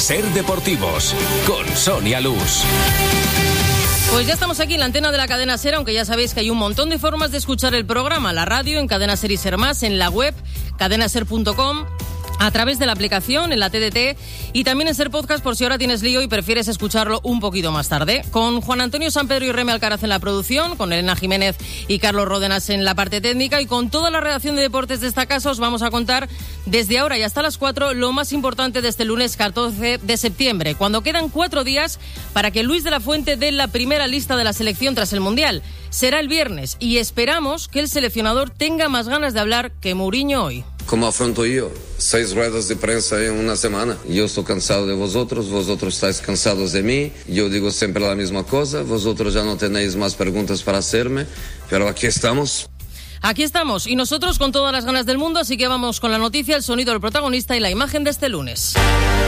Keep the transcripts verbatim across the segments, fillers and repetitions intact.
Ser Deportivos, con Sonia Luz. Pues ya estamos aquí en la antena de la cadena SER, aunque ya sabéis que hay un montón de formas de escuchar el programa, la radio, en Cadena SER y SER Más, en la web, cadena ser punto com, a través de la aplicación, en la T D T, y también en SER Podcast por si ahora tienes lío y prefieres escucharlo un poquito más tarde. Con Juan Antonio Sampedro y Reme Alcaraz en la producción, con Elena Jiménez y Carlos Ródenas en la parte técnica, y con toda la redacción de deportes de esta casa os vamos a contar desde ahora y hasta las cuatro lo más importante de este lunes catorce de septiembre, cuando quedan cuatro días para que Luis de la Fuente dé la primera lista de la selección tras el Mundial. Será el viernes y esperamos que el seleccionador tenga más ganas de hablar que Mourinho hoy. ¿Cómo afronto yo? Seis ruedas de prensa en una semana. Yo estoy cansado de vosotros, vosotros estáis cansados de mí. Yo digo siempre la misma cosa, vosotros ya no tenéis más preguntas para hacerme, pero aquí estamos. Aquí estamos, y nosotros con todas las ganas del mundo, así que vamos con la noticia, el sonido del protagonista y la imagen de este lunes.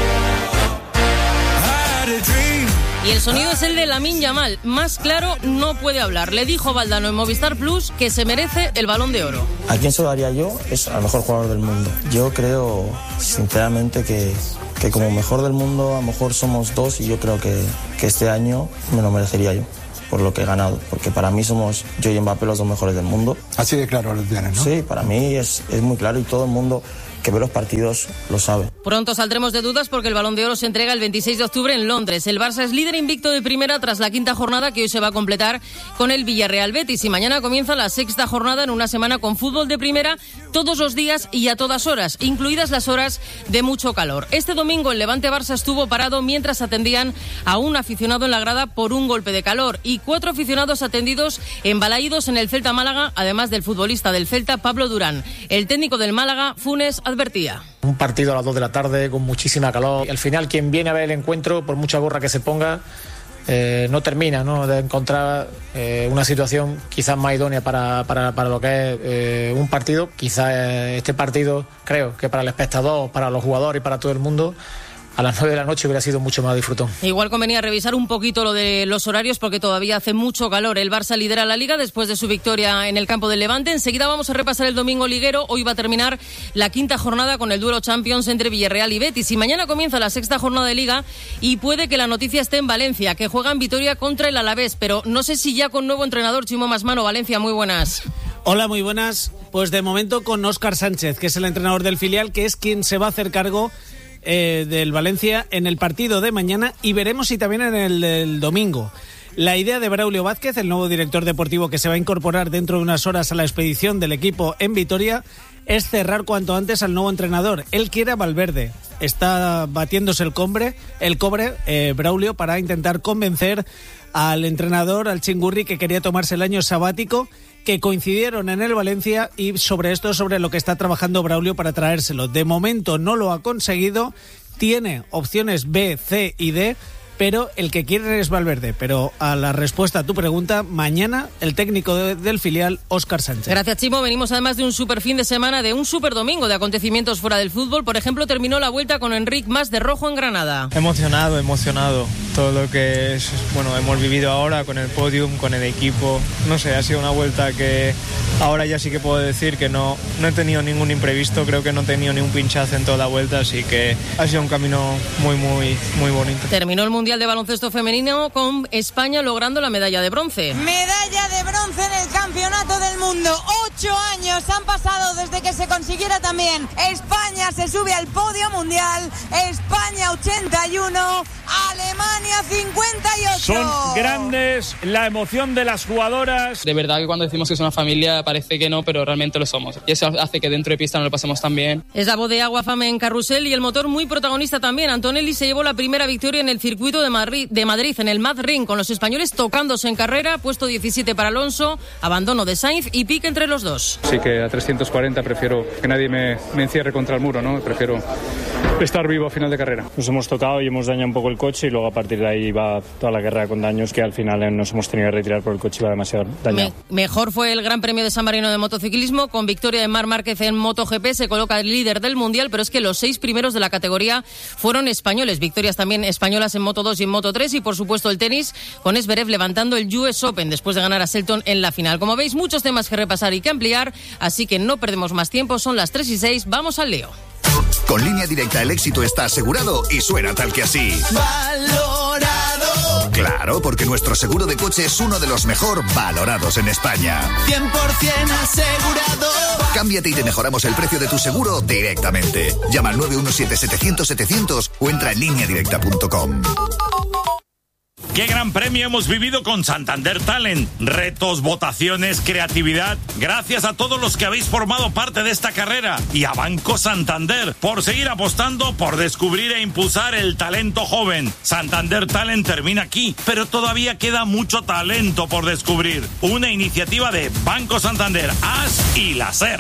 Y el sonido es el de Lamine Yamal. Más claro no puede hablar. Le dijo Valdano en Movistar Plus que se merece el Balón de Oro. ¿A quién se lo daría yo? Es al mejor jugador del mundo. Yo creo, sinceramente, que, que como mejor del mundo, a lo mejor somos dos, y yo creo que, que este año me lo merecería yo, por lo que he ganado. Porque para mí somos yo y Mbappé los dos mejores del mundo. Así de claro lo tienes, ¿no? Sí, para mí es, es muy claro, y todo el mundo que ve los partidos lo sabe. Pronto saldremos de dudas porque el Balón de Oro se entrega el veintiséis de octubre en Londres. El Barça es líder invicto de primera tras la quinta jornada, que hoy se va a completar con el Villarreal Betis, y mañana comienza la sexta jornada en una semana con fútbol de primera todos los días y a todas horas, incluidas las horas de mucho calor. Este domingo el Levante Barça estuvo parado mientras atendían a un aficionado en la grada por un golpe de calor, y cuatro aficionados atendidos en Balaídos en el Celta Málaga, además del futbolista del Celta Pablo Durán. El técnico del Málaga, Funes, advertía. Un partido a las dos de la tarde con muchísima calor. Al final, quien viene a ver el encuentro, por mucha gorra que se ponga, eh, no termina, ¿no?, de encontrar eh, una situación quizás más idónea para, para, para lo que es eh, un partido. Quizás eh, este partido, creo que para el espectador, para los jugadores y para todo el mundo, a las nueve de la noche hubiera sido mucho más disfrutón. Igual convenía revisar un poquito lo de los horarios porque todavía hace mucho calor. El Barça lidera la Liga después de su victoria en el campo del Levante. Enseguida vamos a repasar el domingo liguero. Hoy va a terminar la quinta jornada con el duelo Champions entre Villarreal y Betis. Y mañana comienza la sexta jornada de Liga y puede que la noticia esté en Valencia, que juega en Vitoria contra el Alavés. Pero no sé si ya con nuevo entrenador. Chimo Masmano, Valencia, muy buenas. Hola, muy buenas. Pues de momento con Óscar Sánchez, que es el entrenador del filial, que es quien se va a hacer cargo Eh, del Valencia en el partido de mañana, y veremos si también en el del domingo. La idea de Braulio Vázquez, el nuevo director deportivo que se va a incorporar dentro de unas horas a la expedición del equipo en Vitoria, es cerrar cuanto antes al nuevo entrenador. Él quiere a Valverde. Está batiéndose el cobre, el cobre eh, Braulio, para intentar convencer al entrenador, al Chingurri, que quería tomarse el año sabático, que coincidieron en el Valencia, y sobre esto, sobre lo que está trabajando Braulio para traérselo. De momento no lo ha conseguido, tiene opciones B, C y D, pero el que quiere es Valverde. Pero a la respuesta a tu pregunta, mañana el técnico de, del filial, Óscar Sánchez. Gracias, Chimo. Venimos además de un super fin de semana, de un super domingo de acontecimientos fuera del fútbol. Por ejemplo, terminó la vuelta con Enric Mas de rojo en Granada. Emocionado, emocionado. Todo lo que es, bueno, hemos vivido ahora con el podium, con el equipo. No sé, ha sido una vuelta que ahora ya sí que puedo decir que no, no he tenido ningún imprevisto. Creo que no he tenido ni un pinchazo en toda la vuelta, así que ha sido un camino muy, muy, muy bonito. Terminó el Mundial de Baloncesto Femenino con España logrando la medalla de bronce. Medalla de bronce en el Campeonato del Mundo. Ocho años han pasado desde que se consiguiera también. España se sube al podio mundial. España ochenta y uno, Alemania cincuenta y ocho. Son grandes, la emoción de las jugadoras. De verdad que cuando decimos que es una familia parece que no, pero realmente lo somos. Y eso hace que dentro de pista nos lo pasemos tan bien. Es la voz de Agua Fame en carrusel y el motor muy protagonista también. Antonelli se llevó la primera victoria en el circuito de Madrid, de Madrid en el Mad Ring, con los españoles tocándose en carrera. Puesto diecisiete para Alonso, abandono de Sainz y pique entre los dos. Sí que a trescientos cuarenta prefiero que nadie me, me encierre contra el muro, ¿no? Prefiero estar vivo a final de carrera. Nos hemos tocado y hemos dañado un poco el coche, y luego a partir de ahí va toda la carrera con daños que al final nos hemos tenido que retirar por el coche, iba demasiado dañado. Me, mejor fue el Gran Premio de San Marino de motociclismo, con victoria de Marc Márquez en MotoGP. Se coloca el líder del Mundial, pero es que los seis primeros de la categoría fueron españoles. Victorias también españolas en Moto dos y en Moto tres, y por supuesto el tenis, con Zverev levantando el U S Open después de ganar a Selton en la final. Como veis, muchos temas que repasar y que ampliar, así que no perdemos más tiempo. Son las tres y seis, vamos al lío. Con Línea Directa el éxito está asegurado y suena tal que así. Valorado. Claro, porque nuestro seguro de coche es uno de los mejor valorados en España. cien por ciento asegurado. Cámbiate y te mejoramos el precio de tu seguro directamente. Llama al nueve uno siete, setecientos, setecientos o entra en línea directa punto com. ¡Qué gran premio hemos vivido con Santander Talent! Retos, votaciones, creatividad. Gracias a todos los que habéis formado parte de esta carrera y a Banco Santander por seguir apostando por descubrir e impulsar el talento joven. Santander Talent termina aquí, pero todavía queda mucho talento por descubrir. Una iniciativa de Banco Santander, A S y la SER.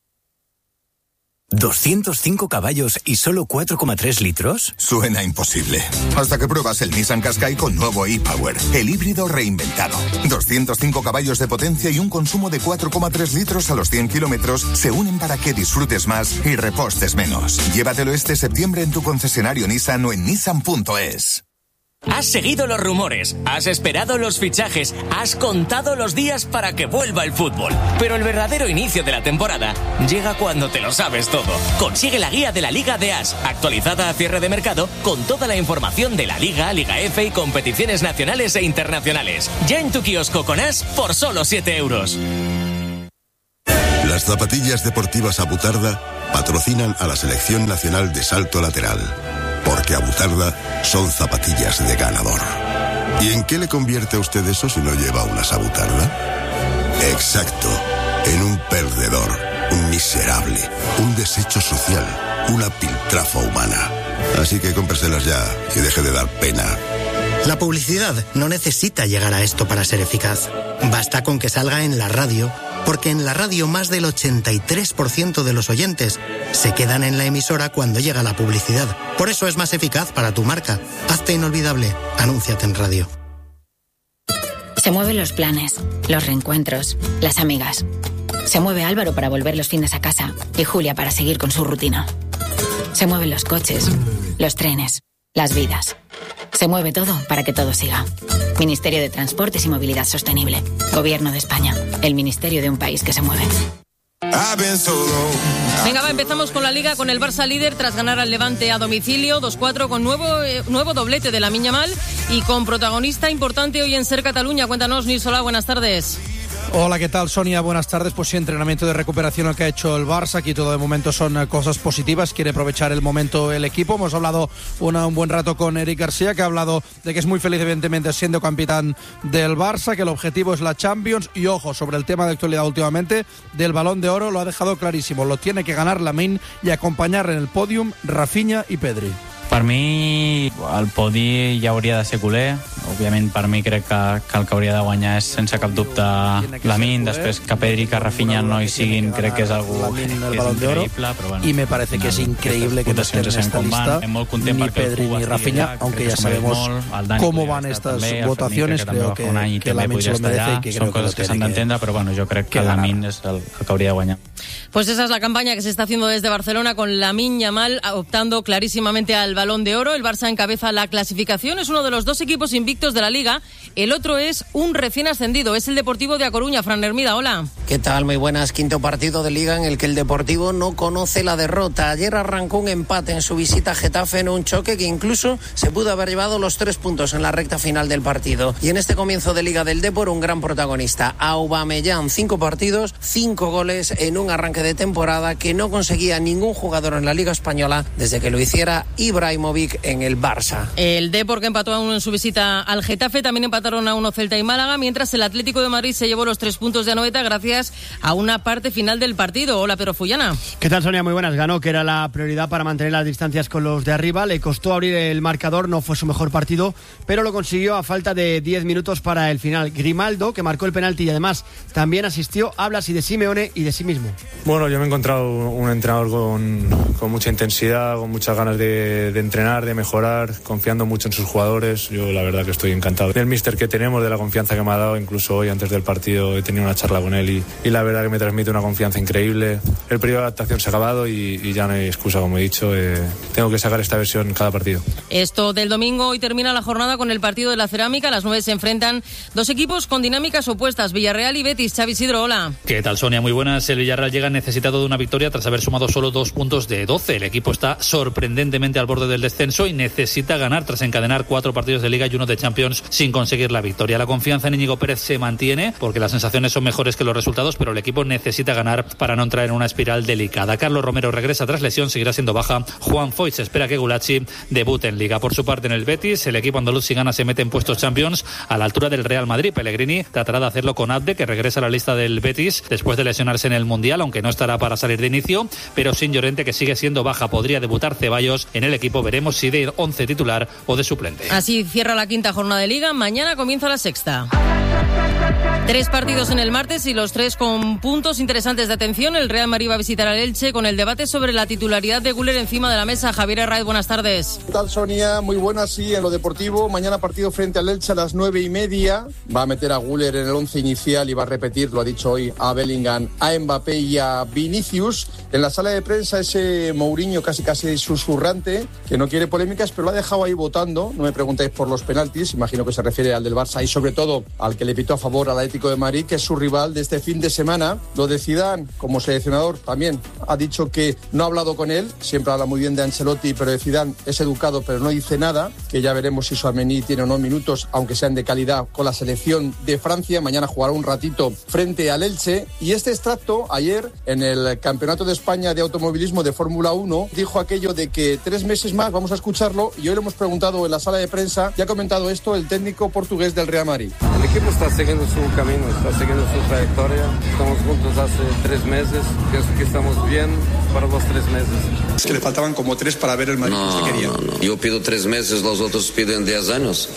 ¿doscientos cinco caballos y solo cuatro coma tres litros? Suena imposible. Hasta que pruebas el Nissan Qashqai con nuevo e-Power, el híbrido reinventado. doscientos cinco caballos de potencia y un consumo de cuatro coma tres litros a los cien kilómetros se unen para que disfrutes más y repostes menos. Llévatelo este septiembre en tu concesionario Nissan o en nissan punto es. Has seguido los rumores, has esperado los fichajes, has contado los días para que vuelva el fútbol. Pero el verdadero inicio de la temporada llega cuando te lo sabes todo. Consigue la guía de la Liga de A S, actualizada a cierre de mercado, con toda la información de la Liga, Liga F y competiciones nacionales e internacionales. Ya en tu kiosco con A S por solo siete euros. Las zapatillas deportivas Abutarda patrocinan a la Selección Nacional de Salto Lateral. Porque Abutarda son zapatillas de ganador. ¿Y en qué le convierte a usted eso si no lleva unas Abutarda? Exacto, en un perdedor, un miserable, un desecho social, una piltrafa humana. Así que cómpreselas ya y deje de dar pena. La publicidad no necesita llegar a esto para ser eficaz. Basta con que salga en la radio, porque en la radio más del ochenta y tres por ciento de los oyentes se quedan en la emisora cuando llega la publicidad. Por eso es más eficaz para tu marca. Hazte inolvidable. Anúnciate en radio. Se mueven los planes, los reencuentros, las amigas. Se mueve Álvaro para volver los fines a casa y Julia para seguir con su rutina. Se mueven los coches, los trenes, las vidas. Se mueve todo para que todo siga. Ministerio de Transportes y Movilidad Sostenible. Gobierno de España. El ministerio de un país que se mueve. Venga, va, empezamos con la Liga, con el Barça líder tras ganar al Levante a domicilio dos cuatro con nuevo, eh, nuevo doblete de Lamine Yamal y con protagonista importante hoy en SER Cataluña. Cuéntanos, Nils Solá, buenas tardes. Hola, ¿qué tal, Sonia? Buenas tardes. Pues sí, entrenamiento de recuperación el que ha hecho el Barça. Aquí todo de momento son cosas positivas. Quiere aprovechar el momento el equipo. Hemos hablado una, un buen rato con Eric García, que ha hablado de que es muy feliz, evidentemente, siendo capitán del Barça, que el objetivo es la Champions. Y ojo, sobre el tema de actualidad últimamente, del Balón de Oro, lo ha dejado clarísimo. Lo tiene que ganar Lamine y acompañar en el podium Rafinha i Pedri. Per mi, el podi ja hauria de ser culer. Òbviament, per mi crec que, que el que hauria de guanyar és, sense cap dubte, Lamine. Després que Pedri i que Rafinha no hi siguin, crec que és algo que és increïble. Però bueno, y me parece que es increíble que no estén en esta lista ni Pedri ni Rafinha, aunque ya sabemos cómo van estas votaciones. Creo que, que Lamine se lo merece y que creo que lo tiene que, però bueno, jo crec que Lamine és el, el que hauria de guanyar. Pues esa es la campaña que se está haciendo desde Barcelona con Lamine Yamal optando clarísimamente al Balón de Oro. El Barça encabeza la clasificación, es uno de los dos equipos invictos de la Liga. El otro es un recién ascendido, es el Deportivo de A Coruña. Fran Hermida, hola. ¿Qué tal? Muy buenas. Quinto partido de Liga en el que el Deportivo no conoce la derrota. Ayer arrancó un empate en su visita a Getafe en un choque que incluso se pudo haber llevado los tres puntos en la recta final del partido. Y en este comienzo de Liga del Depor, un gran protagonista, Aubameyang. Cinco partidos, cinco goles en un arranque de temporada que no conseguía ningún jugador en la Liga Española desde que lo hiciera Ibrahimovic en el Barça. El Depor, que empató a uno en su visita al Getafe, también empataron a uno Celta y Málaga, mientras el Atlético de Madrid se llevó los tres puntos de Anoeta gracias a una parte final del partido. Hola, Pedro Fullana. ¿Qué tal, Sonia? Muy buenas. Ganó, que era la prioridad para mantener las distancias con los de arriba. Le costó abrir el marcador, no fue su mejor partido, pero lo consiguió a falta de diez minutos para el final. Grimaldo, que marcó el penalti y además también asistió, habla así de Simeone y de sí mismo. Bueno, yo me he encontrado un entrenador con, con mucha intensidad, con muchas ganas de, de entrenar, de mejorar, confiando mucho en sus jugadores. Yo la verdad que estoy estoy encantado del míster que tenemos, de la confianza que me ha dado. Incluso hoy antes del partido he tenido una charla con él y, y la verdad que me transmite una confianza increíble. El periodo de adaptación se ha acabado y, y ya no hay excusa, como he dicho. Eh, tengo que sacar esta versión en cada partido. Esto del domingo, hoy termina la jornada con el partido de la Cerámica. A las nueve se enfrentan dos equipos con dinámicas opuestas, Villarreal y Betis. Xavi Isidro, hola. ¿Qué tal, Sonia? Muy buenas. El Villarreal llega necesitado de una victoria tras haber sumado solo dos puntos de doce. El equipo está sorprendentemente al borde del descenso y necesita ganar tras encadenar cuatro partidos de Liga y uno de Champions sin conseguir la victoria. La confianza en Íñigo Pérez se mantiene porque las sensaciones son mejores que los resultados, pero el equipo necesita ganar para no entrar en una espiral delicada. Carlos Romero regresa tras lesión, seguirá siendo baja. Juan Foyt se espera que Gulacsi debute en Liga. Por su parte, en el Betis, el equipo andaluz, si gana, se mete en puestos Champions a la altura del Real Madrid. Pellegrini tratará de hacerlo con Abde, que regresa a la lista del Betis después de lesionarse en el Mundial, aunque no estará para salir de inicio, pero sin Llorente, que sigue siendo baja. Podría debutar Ceballos en el equipo. Veremos si de once titular o de suplente. Así cierra la quinta jornada de Liga. Mañana comienza la sexta. Tres partidos en el martes y los tres con puntos interesantes de atención. El Real Madrid va a visitar al Elche con el debate sobre la titularidad de Güler encima de la mesa. Javier Herraiz, buenas tardes. ¿Qué tal, Sonia? Muy buenas, sí, en lo deportivo. Mañana partido frente al Elche a las nueve y media. Va a meter a Güler en el once inicial y va a repetir, lo ha dicho hoy, a Bellingham, a Mbappé y a Vinicius. En la sala de prensa ese Mourinho casi casi susurrante, que no quiere polémicas, pero lo ha dejado ahí votando. No me preguntáis por los penaltis, imagino que se refiere al del Barça y sobre todo al que le pitó a favor al Atlético de Madrid, que es su rival de este fin de semana. Lo de Zidane, como seleccionador, también ha dicho que no ha hablado con él, siempre habla muy bien de Ancelotti, pero de Zidane es educado, pero no dice nada, que ya veremos si Tchouaméni tiene o no minutos, aunque sean de calidad, con la selección de Francia. Mañana jugará un ratito frente al Elche. Y este extracto, ayer, en el Campeonato de España de Automovilismo de Fórmula uno, dijo aquello de que tres meses más, vamos a escucharlo, y hoy lo hemos preguntado en la sala de prensa, y ha comentado esto el técnico portugués del Real Madrid. El equipo está siguiendo su camino, está siguiendo su trayectoria. Estamos juntos hace tres meses. Pienso que estamos bien para los tres meses. Es que le faltaban como tres para ver el Madrid no, que usted quería. No, no. Yo pido tres meses, los otros piden diez años.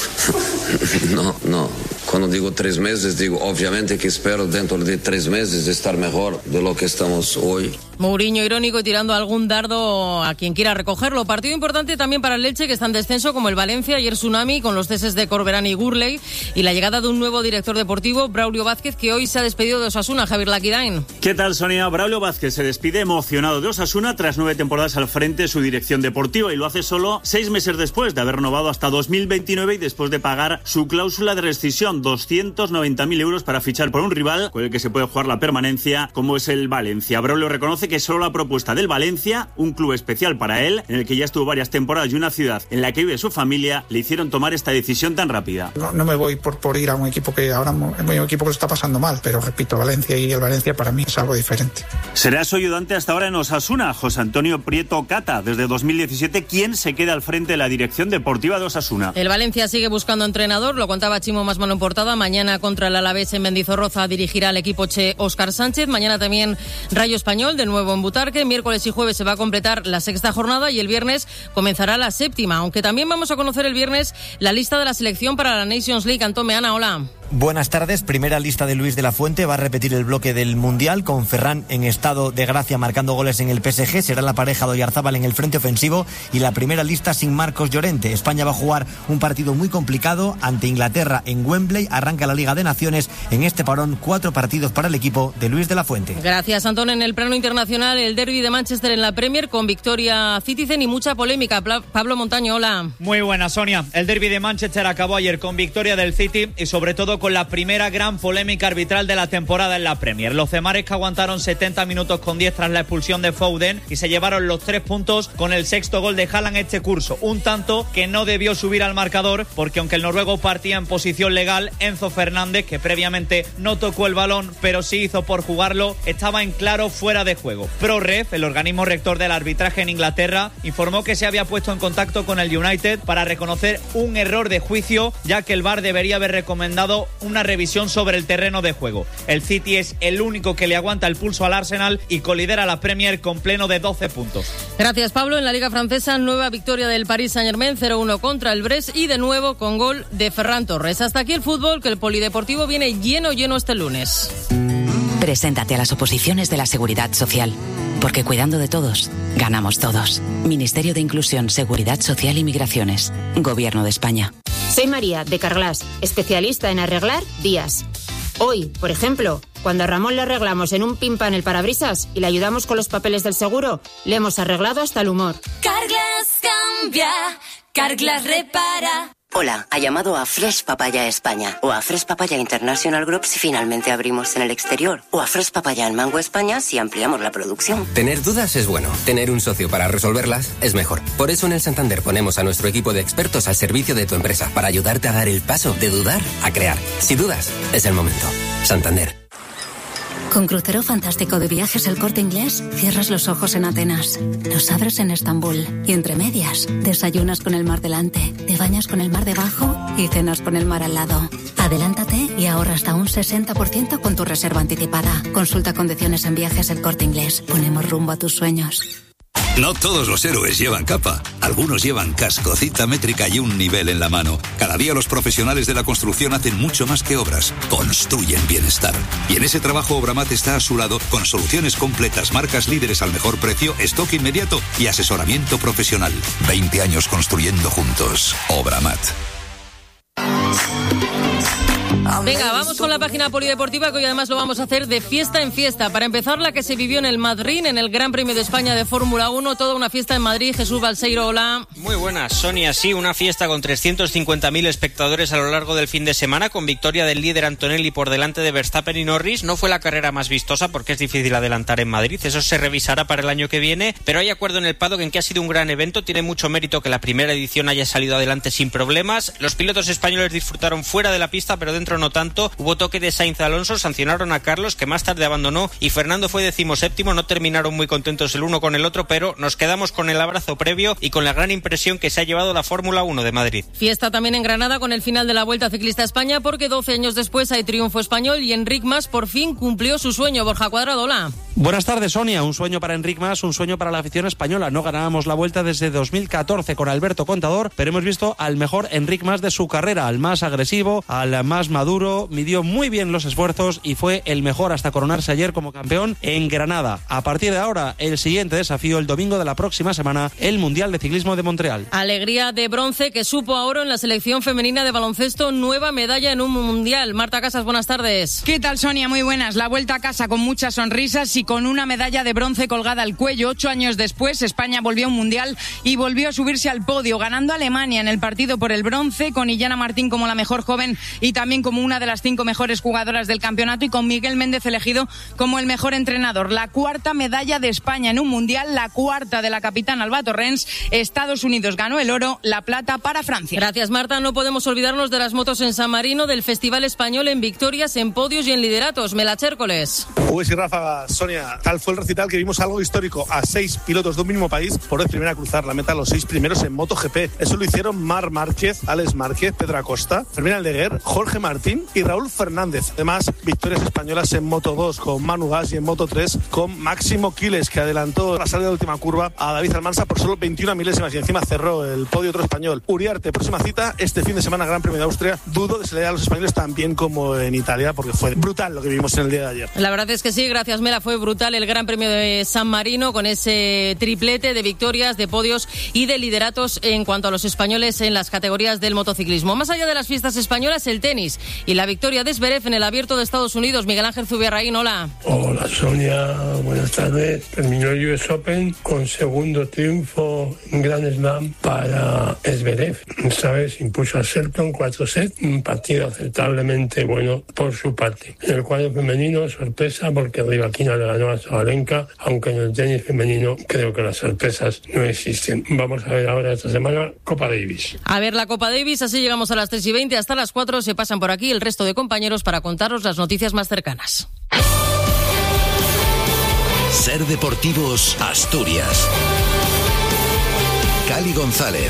no, no. Cuando digo tres meses, digo obviamente que espero dentro de tres meses estar mejor de lo que estamos hoy. Mourinho irónico y tirando algún dardo a quien quiera recogerlo. Partido importante también para el Elche, que está en descenso, como el Valencia. Ayer tsunami con los ceses de Corberán y Gurley y la llegada de un nuevo director deportivo, Braulio Vázquez, que hoy se ha despedido de Osasuna. Javier Laquidain. ¿Qué tal, Sonia? Braulio Vázquez se despide emocionado de Osasuna tras nueve temporadas al frente de su dirección deportiva y lo hace solo seis meses después de haber renovado hasta dos mil veintinueve y después de pagar su cláusula de rescisión, doscientos noventa mil euros para fichar por un rival con el que se puede jugar la permanencia, como es el Valencia. Braulio reconoce que solo la propuesta del Valencia, un club especial para él, en el que ya estuvo varias temporadas y una ciudad en la que vive su familia, le hicieron tomar esta decisión tan rápida. No, no me voy por, por ir a un equipo que ahora es un equipo que lo está pasando mal, pero repito, Valencia y el Valencia para mí es algo diferente. Será su ayudante hasta ahora en Osasuna, José Antonio Prieto Cata, desde dos mil diecisiete, quien se queda al frente de la dirección deportiva de Osasuna. El Valencia sigue buscando entrenador, lo contaba Chimo Masmano en portada. Mañana contra el Alavés en Mendizorroza dirigirá al equipo che Óscar Sánchez. Mañana también Rayo Español, de nuevo en Butarque. Miércoles y jueves se va a completar la sexta jornada y el viernes comenzará la séptima, aunque también vamos a conocer el viernes la lista de la selección para la Nations League. Antón Meana, hola. Buenas tardes. Primera lista de Luis de la Fuente. Va a repetir el bloque del Mundial con Ferran en estado de gracia marcando goles en el P S G. Será la pareja de Oyarzábal en el frente ofensivo y la primera lista sin Marcos Llorente. España va a jugar un partido muy complicado ante Inglaterra en Wembley. Arranca la Liga de Naciones. En este parón, cuatro partidos para el equipo de Luis de la Fuente. Gracias, Antón. En el plano internacional, el derbi de Manchester en la Premier con victoria Citizen y mucha polémica. Pablo Montaño, hola. Muy buena, Sonia. El derbi de Manchester acabó ayer con victoria del City y sobre todo con la primera gran polémica arbitral de la temporada en la Premier. Los cemares que aguantaron setenta minutos con diez tras la expulsión de Foden y se llevaron los tres puntos con el sexto gol de Haaland este curso. Un tanto que no debió subir al marcador porque aunque el noruego partía en posición legal, Enzo Fernández, que previamente no tocó el balón pero sí hizo por jugarlo, estaba en claro fuera de juego. ProRef, el organismo rector del arbitraje en Inglaterra, informó que se había puesto en contacto con el United para reconocer un error de juicio, ya que el V A R debería haber recomendado una revisión sobre el terreno de juego. El City es el único que le aguanta el pulso al Arsenal y colidera la Premier con pleno de doce puntos. Gracias, Pablo. En la Liga Francesa, nueva victoria del Paris Saint-Germain, cero uno contra el Brest y de nuevo con gol de Ferran Torres. Hasta aquí el fútbol, que el polideportivo viene lleno, lleno este lunes. Preséntate a las oposiciones de la Seguridad Social, porque cuidando de todos, ganamos todos. Ministerio de Inclusión, Seguridad Social y Migraciones. Gobierno de España. Soy María, de Carglass, especialista en arreglar días. Hoy, por ejemplo, cuando a Ramón le arreglamos en un pimpan el parabrisas y le ayudamos con los papeles del seguro, le hemos arreglado hasta el humor. Carglass cambia, Carglass repara. Hola, ha llamado a Fresh Papaya España o a Fresh Papaya International Group si finalmente abrimos en el exterior o a Fresh Papaya en Mango España si ampliamos la producción. Tener dudas es bueno, tener un socio para resolverlas es mejor. Por eso en el Santander ponemos a nuestro equipo de expertos al servicio de tu empresa para ayudarte a dar el paso de dudar a crear. Si dudas, es el momento. Santander. Con Crucero Fantástico de Viajes El Corte Inglés, cierras los ojos en Atenas, los abres en Estambul y entre medias, desayunas con el mar delante, te bañas con el mar debajo y cenas con el mar al lado. Adelántate y ahorra hasta un sesenta por ciento con tu reserva anticipada. Consulta condiciones en Viajes El Corte Inglés. Ponemos rumbo a tus sueños. No todos los héroes llevan capa. Algunos llevan casco, cinta métrica y un nivel en la mano. Cada día los profesionales de la construcción hacen mucho más que obras. Construyen bienestar. Y en ese trabajo Obramat está a su lado con soluciones completas, marcas líderes al mejor precio, stock inmediato y asesoramiento profesional. veinte años construyendo juntos. Obramat. Venga, vamos con la página polideportiva, que hoy además lo vamos a hacer de fiesta en fiesta. Para empezar, la que se vivió en el Madrid, en el Gran Premio de España de Fórmula uno, toda una fiesta en Madrid. Jesús Balseiro, hola. Muy buenas, Sonia. Sí, una fiesta con trescientos cincuenta mil espectadores a lo largo del fin de semana, con victoria del líder Antonelli por delante de Verstappen y Norris. No fue la carrera más vistosa porque es difícil adelantar en Madrid, eso se revisará para el año que viene, pero hay acuerdo en el paddock en que ha sido un gran evento. Tiene mucho mérito que la primera edición haya salido adelante sin problemas. Los pilotos españoles disfrutaron fuera de la pista, pero dentro no tanto. Hubo toque de Sainz Alonso, sancionaron a Carlos, que más tarde abandonó, y Fernando fue decimoséptimo. No terminaron muy contentos el uno con el otro, pero nos quedamos con el abrazo previo y con la gran impresión que se ha llevado la Fórmula uno de Madrid. Fiesta también en Granada con el final de la Vuelta Ciclista a España, porque doce años después hay triunfo español y Enric Mas por fin cumplió su sueño. Borja Cuadrado, hola. Buenas tardes, Sonia. Un sueño para Enric Mas, un sueño para la afición española. No ganábamos la Vuelta desde dos mil catorce con Alberto Contador, pero hemos visto al mejor Enric Mas de su carrera, al más agresivo, al más maduro. Midió muy bien los esfuerzos y fue el mejor hasta coronarse ayer como campeón en Granada. A partir de ahora, el siguiente desafío el domingo de la próxima semana, el Mundial de Ciclismo de Montreal. Alegría de bronce que supo a oro en la selección femenina de baloncesto, nueva medalla en un Mundial. Marta Casas, buenas tardes. ¿Qué tal, Sonia? Muy buenas. La vuelta a casa con muchas sonrisas y con una medalla de bronce colgada al cuello. Ocho años después, España volvió a un Mundial y volvió a subirse al podio, ganando a Alemania en el partido por el bronce, con Illana Martín como la mejor joven y también como una de las cinco mejores jugadoras del campeonato, y con Miguel Méndez elegido como el mejor entrenador. La cuarta medalla de España en un Mundial, la cuarta de la capitana Alba Torrens. Estados Unidos ganó el oro, la plata para Francia. Gracias, Marta. No podemos olvidarnos de las motos en San Marino, del Festival Español en victorias, en podios y en lideratos. Melachércoles. Uy, sí, Rafa, Sonia, tal fue el recital que vimos algo histórico. A seis pilotos de un mismo país por vez primera a cruzar la meta, los seis primeros en MotoGP. Eso lo hicieron Marc Márquez, Alex Márquez, Pedro Acosta, Fermín Aldeguer, Jorge Martín y Raúl Fernández. Además, victorias españolas en Moto dos con Manu Gas y en Moto tres con Máximo Quiles, que adelantó la salida de última curva a David Almansa por solo veintiuna milésimas y encima cerró el podio otro español. Uriarte, próxima cita este fin de semana, Gran Premio de Austria. Dudo de si le da a los españoles tan bien como en Italia, porque fue brutal lo que vimos en el día de ayer. La verdad es que sí, gracias Mela, fue brutal el Gran Premio de San Marino, con ese triplete de victorias, de podios y de lideratos en cuanto a los españoles en las categorías del motociclismo. Más allá de las fiestas españolas, el tenis y la victoria de Zverev en el Abierto de Estados Unidos. Miguel Ángel Zubiarraín, hola. Hola, Sonia, buenas tardes. Terminó el U S Open con segundo triunfo en Grand Slam para Zverev. Sabes, impuso a Shelton cuatro sets, un partido aceptablemente bueno por su parte. En el cuadro femenino, sorpresa, porque Rybakina le ganó a Sabalenka, aunque en el tenis femenino creo que las sorpresas no existen. Vamos a ver ahora esta semana Copa Davis. A ver la Copa Davis, así llegamos a las tres y veinte, hasta las cuatro se pasan por aquí el resto de compañeros para contaros las noticias más cercanas. Ser Deportivos Asturias. Cali González.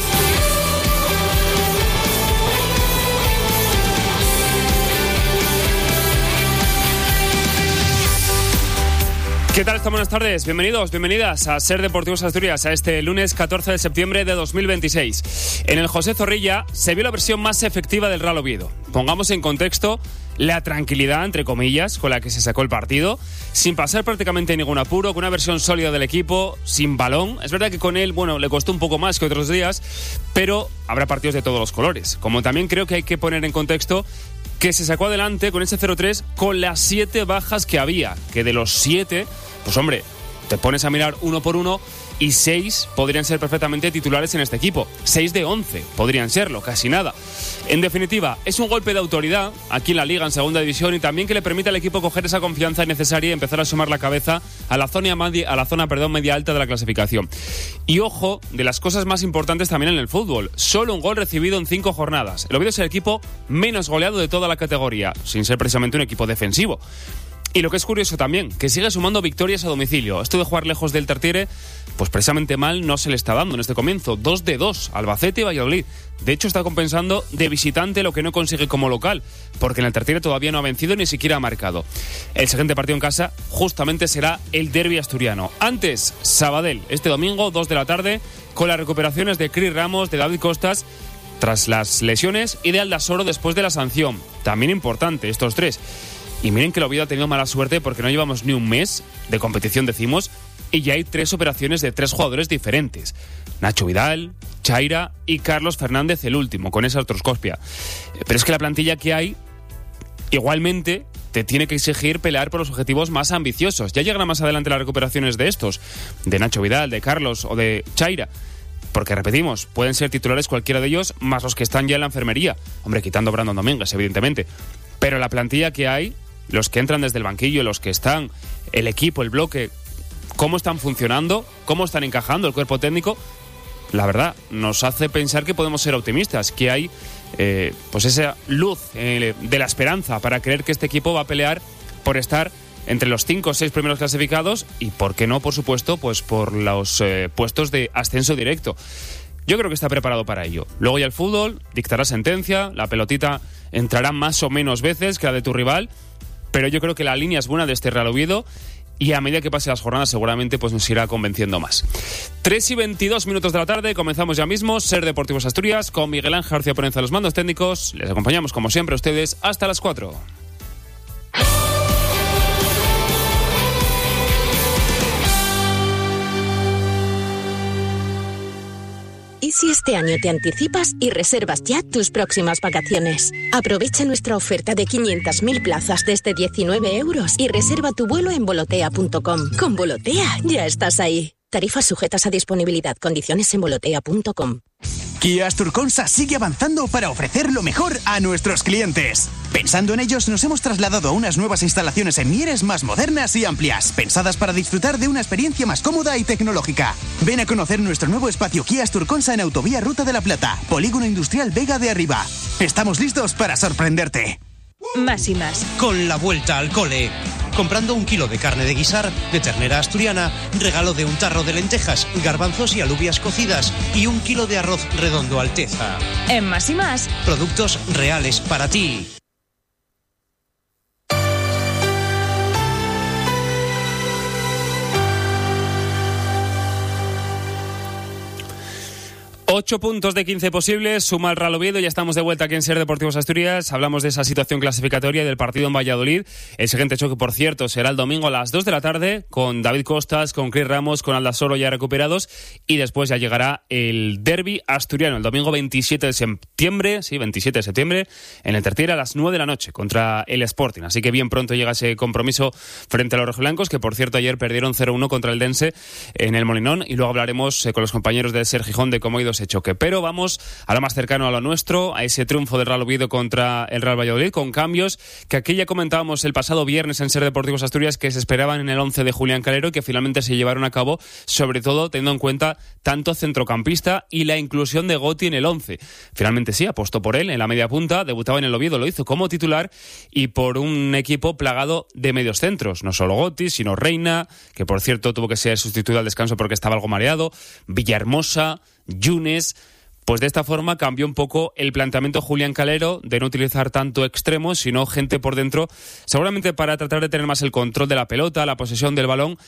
¿Qué tal? Buenas tardes, bienvenidos, bienvenidas a Ser Deportivos Asturias, a este lunes catorce de septiembre de dos mil veintiséis. En el José Zorrilla se vio la versión más efectiva del Real Oviedo. Pongamos en contexto, la tranquilidad, entre comillas, con la que se sacó el partido, sin pasar prácticamente ningún apuro, con una versión sólida del equipo, sin balón. Es verdad que con él, bueno, le costó un poco más que otros días, pero habrá partidos de todos los colores. Como también creo que hay que poner en contexto que se sacó adelante con ese cero tres con las siete bajas que había, que de los siete, pues hombre, te pones a mirar uno por uno y seis podrían ser perfectamente titulares en este equipo. Seis de once podrían serlo, casi nada. En definitiva, es un golpe de autoridad aquí en la Liga, en Segunda División, y también que le permite al equipo coger esa confianza necesaria y empezar a asomar la cabeza a la zona media, a la zona, perdón, media alta de la clasificación. Y ojo, de las cosas más importantes también en el fútbol, solo un gol recibido en cinco jornadas. El Oviedo es el equipo menos goleado de toda la categoría, sin ser precisamente un equipo defensivo. Y lo que es curioso también, que sigue sumando victorias a domicilio. Esto de jugar lejos del Tartiere, pues precisamente mal no se le está dando en este comienzo. Dos de dos, Albacete y Valladolid. De hecho, está compensando de visitante lo que no consigue como local, porque en el Tartiere todavía no ha vencido ni siquiera ha marcado. El siguiente partido en casa justamente será el derbi asturiano. Antes, Sabadell, este domingo, dos de la tarde, con las recuperaciones de Cris Ramos, de David Costas, tras las lesiones, y de Aldasoro después de la sanción. También importante, estos tres. Y miren que el Oviedo ha tenido mala suerte porque no llevamos ni un mes de competición, decimos, y ya hay tres operaciones de tres jugadores diferentes. Nacho Vidal, Chaira y Carlos Fernández, el último, con esa artroscopia. Pero es que la plantilla que hay, igualmente, te tiene que exigir pelear por los objetivos más ambiciosos. Ya llegarán más adelante las recuperaciones de estos, de Nacho Vidal, de Carlos o de Chaira. Porque, repetimos, pueden ser titulares cualquiera de ellos, más los que están ya en la enfermería. Hombre, quitando a Brandon Domínguez, evidentemente. Pero la plantilla que hay, los que entran desde el banquillo, los que están, el equipo, el bloque, cómo están funcionando, cómo están encajando el cuerpo técnico, la verdad, nos hace pensar que podemos ser optimistas, que hay eh, pues esa luz eh, de la esperanza para creer que este equipo va a pelear por estar entre los cinco o seis primeros clasificados y, ¿por qué no, por supuesto, pues por los eh, puestos de ascenso directo? Yo creo que está preparado para ello. Luego ya el fútbol dictará sentencia, la pelotita entrará más o menos veces que la de tu rival, pero yo creo que la línea es buena de este Real Oviedo y a medida que pase las jornadas seguramente pues nos irá convenciendo más. tres y veintidós minutos de la tarde, comenzamos ya mismo Ser Deportivos Asturias con Miguel Ángel García Porenza de los mandos técnicos. Les acompañamos como siempre a ustedes hasta las cuatro. ¿Y si este año te anticipas y reservas ya tus próximas vacaciones? Aprovecha nuestra oferta de quinientas mil plazas desde diecinueve euros y reserva tu vuelo en volotea punto com. Con Volotea ya estás ahí. Tarifas sujetas a disponibilidad. Condiciones en volotea punto com. Kia Asturconsa sigue avanzando para ofrecer lo mejor a nuestros clientes. Pensando en ellos, nos hemos trasladado a unas nuevas instalaciones en Mieres más modernas y amplias, pensadas para disfrutar de una experiencia más cómoda y tecnológica. Ven a conocer nuestro nuevo espacio Kia Asturconsa en Autovía Ruta de la Plata, Polígono Industrial Vega de Arriba. Estamos listos para sorprenderte. Más y más. Con la vuelta al cole. Comprando un kilo de carne de guisar, de ternera asturiana, regalo de un tarro de lentejas, garbanzos y alubias cocidas y un kilo de arroz redondo Alteza. En Más y Más. Productos reales para ti. Ocho puntos de quince posibles, suma el Real Oviedo, ya estamos de vuelta aquí en Ser Deportivos Asturias. Hablamos de esa situación clasificatoria del partido en Valladolid. El siguiente choque, por cierto, será el domingo a las dos de la tarde, con David Costas, con Cris Ramos, con Aldasoro ya recuperados, y después ya llegará el derbi asturiano, el domingo veintisiete de septiembre, sí, veintisiete de septiembre, en el Tartiere a las nueve de la noche, contra el Sporting. Así que bien pronto llega ese compromiso frente a los rojiblancos, que por cierto ayer perdieron cero uno contra el Dense en el Molinón, y luego hablaremos eh, con los compañeros de Ser Gijón de cómo ha ido ese choque. Pero vamos a lo más cercano a lo nuestro, a ese triunfo del Real Oviedo contra el Real Valladolid, con cambios que aquí ya comentábamos el pasado viernes en Ser Deportivos Asturias, que se esperaban en el once de Julián Calero y que finalmente se llevaron a cabo, sobre todo teniendo en cuenta tanto centrocampista y la inclusión de Gotti en el once. Finalmente sí, apostó por él en la media punta, debutaba en el Oviedo, lo hizo como titular y por un equipo plagado de medios centros, no solo Gotti, sino Reina, que por cierto tuvo que ser sustituido al descanso porque estaba algo mareado, Villahermosa, Yunes. Pues de esta forma cambió un poco el planteamiento Julián Calero de no utilizar tanto extremos, sino gente por dentro, seguramente para tratar de tener más el control de la pelota, la posesión del balón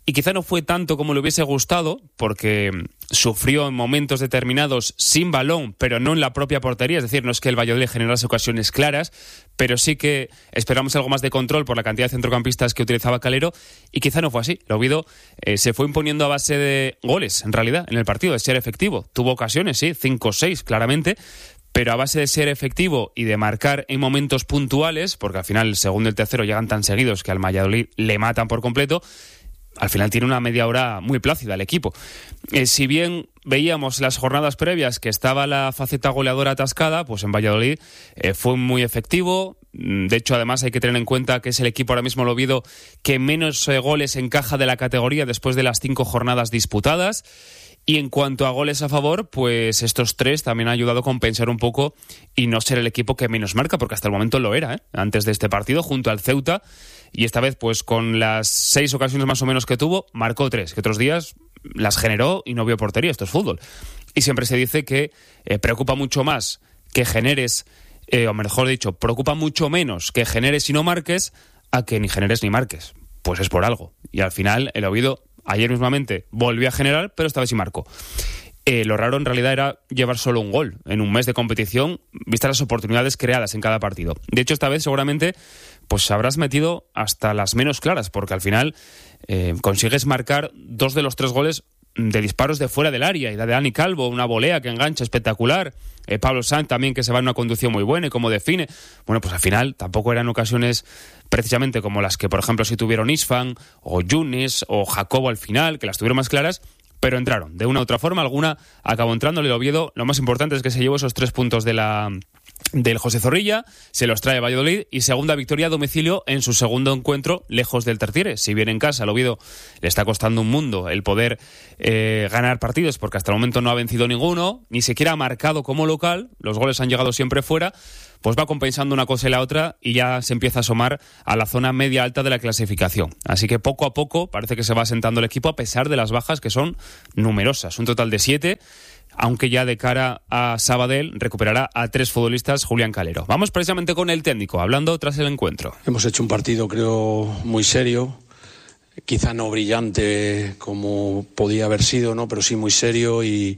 y quizá no fue tanto como le hubiese gustado, porque sufrió en momentos determinados sin balón, pero no en la propia portería. Es decir, no es que el Valladolid generase ocasiones claras, pero sí que esperamos algo más de control por la cantidad de centrocampistas que utilizaba Calero, y quizá no fue así. El Oviedo eh, se fue imponiendo a base de goles, en realidad, en el partido, de ser efectivo. Tuvo ocasiones, sí, cinco o seis, claramente, pero a base de ser efectivo y de marcar en momentos puntuales, porque al final el segundo y el tercero llegan tan seguidos que al Valladolid le matan por completo, al final tiene una media hora muy plácida el equipo. Eh, si bien veíamos las jornadas previas que estaba la faceta goleadora atascada, pues en Valladolid eh, fue muy efectivo. De hecho, además hay que tener en cuenta que es el equipo ahora mismo, el Oviedo, que menos eh, goles encaja de la categoría después de las cinco jornadas disputadas. Y en cuanto a goles a favor, pues estos tres también han ayudado a compensar un poco y no ser el equipo que menos marca, porque hasta el momento lo era, ¿eh? Antes de este partido, junto al Ceuta, y esta vez, pues con las seis ocasiones más o menos que tuvo, marcó tres, que otros días las generó y no vio portería. Esto es fútbol. Y siempre se dice que eh, preocupa mucho más que generes, eh, o mejor dicho, preocupa mucho menos que generes y no marques, a que ni generes ni marques. Pues es por algo. Y al final, el Oviedo ayer mismamente volvió a generar, pero esta vez sí marcó. Eh, lo raro en realidad era llevar solo un gol en un mes de competición, vistas las oportunidades creadas en cada partido. De hecho, esta vez seguramente pues habrás metido hasta las menos claras, porque al final eh, consigues marcar dos de los tres goles de disparos de fuera del área, y la de Dani Calvo, una volea que engancha espectacular, eh, Pablo Sanz también, que se va en una conducción muy buena y como define. Bueno, pues al final tampoco eran ocasiones precisamente como las que, por ejemplo, si tuvieron Isfan o Yunis o Jacobo al final, que las tuvieron más claras, pero entraron. De una u otra forma, alguna acabó entrando. El Oviedo, lo más importante es que se llevó esos tres puntos de la del José Zorrilla, se los trae Valladolid, y segunda victoria a domicilio en su segundo encuentro lejos del Tartiere. Si bien en casa al Oviedo le está costando un mundo el poder eh, ganar partidos, porque hasta el momento no ha vencido ninguno, ni siquiera ha marcado como local, los goles han llegado siempre fuera, pues va compensando una cosa y la otra y ya se empieza a asomar a la zona media alta de la clasificación. Así que poco a poco parece que se va asentando el equipo, a pesar de las bajas, que son numerosas, un total de siete, aunque ya de cara a Sabadell recuperará a tres futbolistas Julián Calero. Vamos precisamente con el técnico, hablando tras el encuentro. Hemos hecho un partido, creo, muy serio, quizá no brillante como podía haber sido, ¿no? Pero sí muy serio, y